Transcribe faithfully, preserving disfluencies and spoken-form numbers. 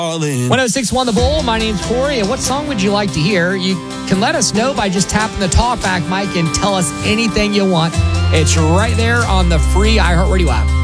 one oh six point one The Bull, my name's Corey, and what song would you like to hear? You can let us know by just tapping the talkback mic and tell us anything you want. It's right there on the free iHeartRadio app.